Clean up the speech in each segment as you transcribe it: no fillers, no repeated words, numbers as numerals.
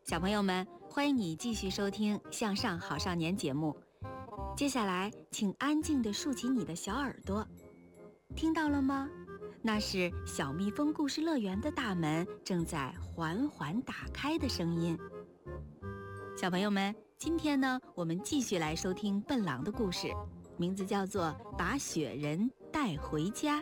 小朋友们，欢迎你继续收听《向上好少年》节目。接下来，请安静地竖起你的小耳朵，听到了吗？那是小蜜蜂故事乐园的大门正在缓缓打开的声音。小朋友们，今天呢，我们继续来收听笨狼的故事，名字叫做《把雪人带回家》。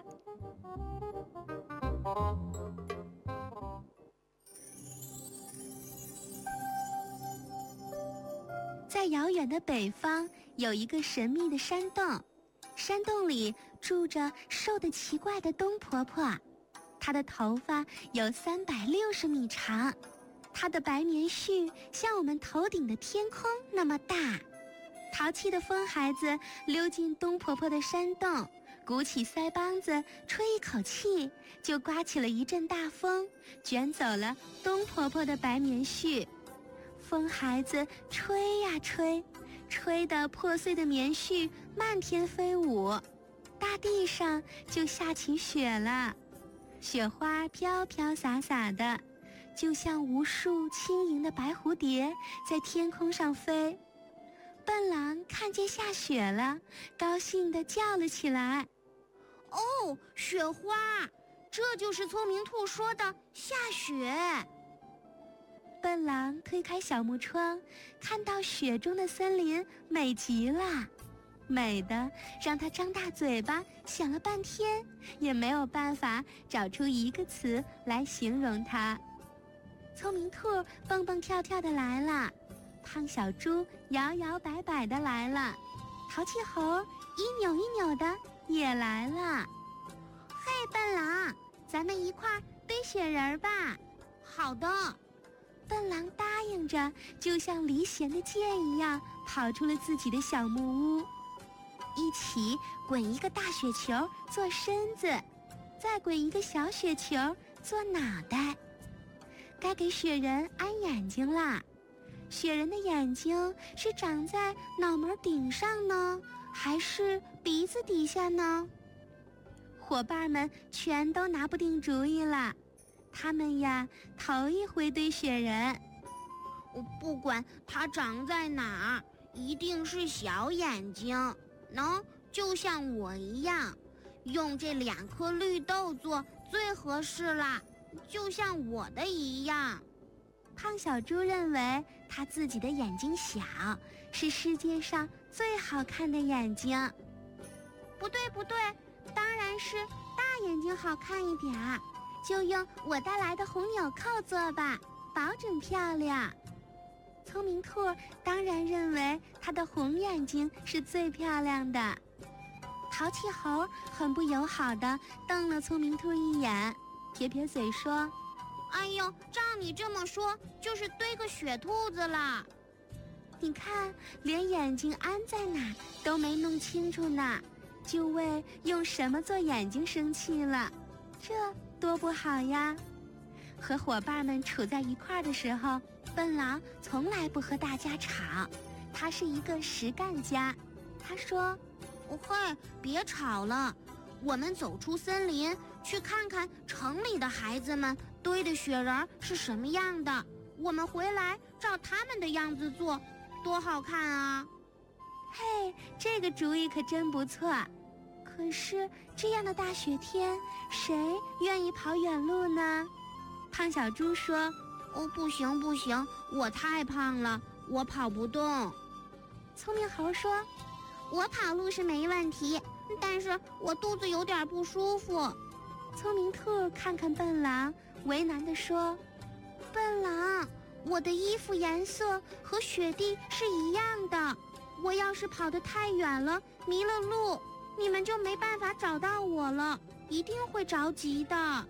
在遥远的北方，有一个神秘的山洞，山洞里住着瘦得奇怪的冬婆婆，她的头发有360米长，她的白棉絮像我们头顶的天空那么大。淘气的疯孩子溜进冬婆婆的山洞，鼓起腮帮子吹一口气，就刮起了一阵大风，卷走了冬婆婆的白棉絮。疯孩子吹呀吹，吹得破碎的棉絮漫天飞舞，大地上就下起雪了，雪花飘飘洒洒的，就像无数轻盈的白蝴蝶在天空上飞。笨狼看见下雪了，高兴地叫了起来： 哦，雪花，这就是聪明兔说的下雪。 笨狼推开小木窗，看到雪中的森林美极了，美得让他张大嘴巴想了半天，也没有办法找出一个词来形容它。聪明兔蹦蹦跳跳的来了，胖小猪摇摇摆摆的来了，淘气猴一扭一扭的也来了。 嘿，笨狼，咱们一块儿堆雪人吧。 好的。笨狼答应着，就像离弦的箭一样跑出了自己的小木屋。一起滚一个大雪球做身子，再滚一个小雪球做脑袋。该给雪人安眼睛啦。雪人的眼睛是长在脑门顶上呢，还是鼻子底下呢？伙伴们全都拿不定主意了。他们呀，头一回堆雪人。 不管它长在哪儿，一定是小眼睛，就像我一样，用这2颗绿豆做最合适啦，就像我的一样。 胖小猪认为他自己的眼睛小，是世界上最好看的眼睛。 不对，当然是大眼睛好看一点儿。就用我带来的红纽扣做吧，保准漂亮。 聪明兔当然认为他的红眼睛是最漂亮的。淘气猴很不友好地瞪了聪明兔一眼，撇撇嘴说： 哎呦，照你这么说，就是堆个雪兔子啦。 你看，连眼睛安在哪都没弄清楚呢，就为用什么做眼睛生气了，这多不好呀！和伙伴们处在一块儿的时候，笨狼从来不和大家吵，他是一个实干家。他说： 嘿，别吵了，我们走出森林，去看看城里的孩子们堆的雪人是什么样的，我们回来照他们的样子做，多好看啊！ 嘿，这个主意可真不错。可是这样的大雪天，谁愿意跑远路呢？胖小猪说： 不行，我太胖了，我跑不动。 聪明猴说： 我跑路是没问题，但是我肚子有点不舒服。 聪明兔看看笨狼，为难地说： 笨狼，我的衣服颜色和雪地是一样的，我要是跑得太远了，迷了路，你们就没办法找到我了，一定会着急的。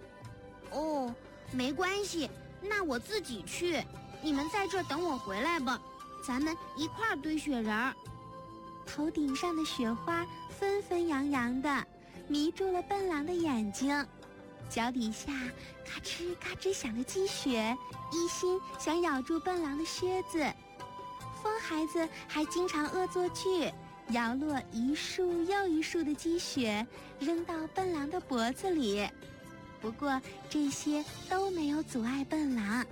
没关系，那我自己去，你们在这等我回来吧，咱们一块儿堆雪人儿。 头顶上的雪花纷纷扬扬的，迷住了笨狼的眼睛。脚底下咔哧咔哧响的积雪，一心想咬住笨狼的靴子。疯孩子还经常恶作剧，摇落一束又一束的积雪，扔到笨狼的脖子里。不过这些都没有阻碍笨狼，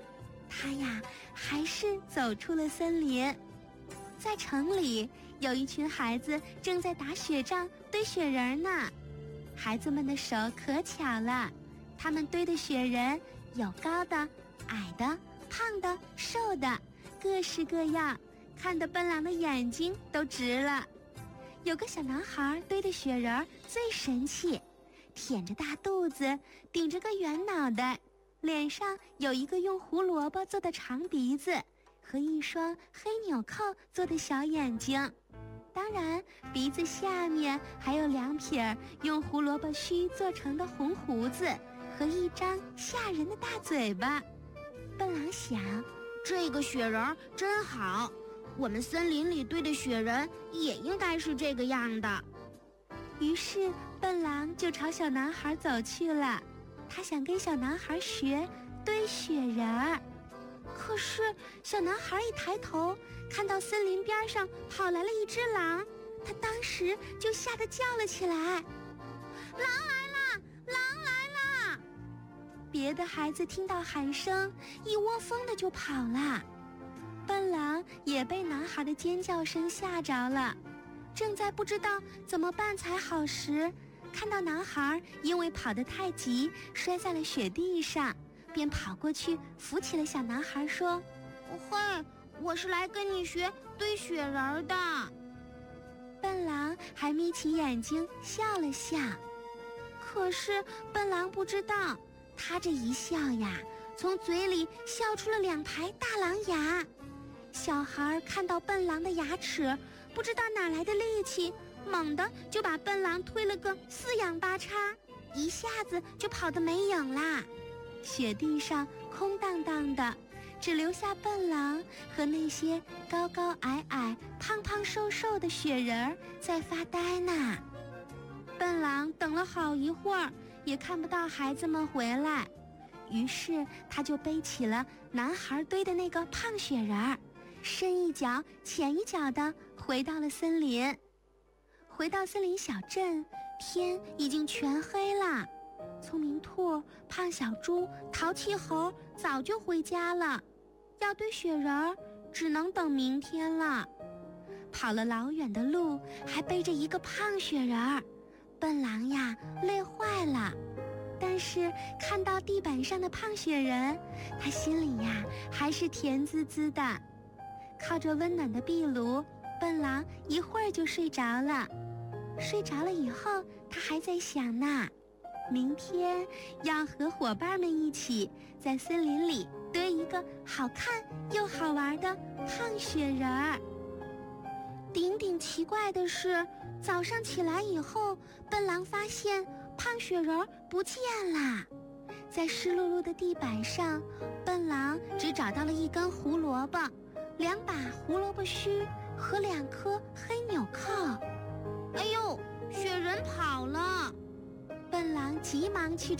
他呀，还是走出了森林。在城里，有一群孩子正在打雪仗、堆雪人呢。孩子们的手可巧了，他们堆的雪人有高的、矮的、胖的、瘦的，各式各样，看得笨狼的眼睛都直了。有个小男孩堆的雪人最神气，腆着大肚子，顶着个圆脑袋，脸上有一个用胡萝卜做的长鼻子和一双黑纽扣做的小眼睛，当然鼻子下面还有2撇用胡萝卜须做成的红胡子和一张吓人的大嘴巴。笨狼想， 这个雪人真好，我们森林里堆的雪人也应该是这个样的。 于是笨狼就朝小男孩走去了，他想跟小男孩学堆雪人儿。可是小男孩一抬头，看到森林边上跑来了一只狼，他当时就吓得叫了起来：“狼来啦！狼来啦！”别的孩子听到喊声，一窝蜂的就跑了。笨狼也被男孩的尖叫声吓着了，正在不知道怎么办才好时，看到男孩因为跑得太急摔在了雪地上，便跑过去扶起了小男孩说：“ 嘿，我是来跟你学堆雪人的。” 笨狼还眯起眼睛笑了笑，可是笨狼不知道，他这一笑呀，从嘴里笑出了2排大狼牙。小孩看到笨狼的牙齿，不知道哪来的力气，猛地就把笨狼推了个四仰八叉，一下子就跑得没影啦。雪地上空荡荡的，只留下笨狼和那些高高矮矮、胖胖瘦瘦的雪人儿在发呆呢。笨狼等了好一会儿，也看不到孩子们回来，于是他就背起了男孩堆的那个胖雪人儿，深一脚浅一脚地回到了森林。回到森林小镇，天已经全黑了。聪明兔、胖小猪、淘气猴早就回家了，要堆雪人儿只能等明天了。跑了老远的路，还背着一个胖雪人儿，笨狼呀累坏了。但是看到地板上的胖雪人，他心里呀还是甜滋滋的。靠着温暖的壁炉，笨狼一会儿就睡着了。睡着了以后，他还在想呢，明天要和伙伴们一起在森林里堆一个好看又好玩的胖雪人儿。顶奇怪的是，早上起来以后，笨狼发现胖雪人儿不见了。在湿漉漉的地板上，笨狼只找到了一根胡萝卜、2把胡萝卜须和2颗黑纽扣。 哎呦，雪人跑了！ 笨狼急忙去找